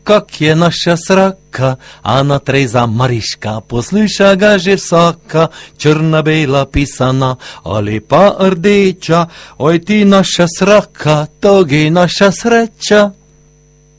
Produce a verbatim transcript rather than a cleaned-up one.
как je naša sraka, Ana Treza Mariška, posluša ga že vsaka, črna, bela, pisana, ali pa rdeča, oj ti naša sraka, to je naša sreča.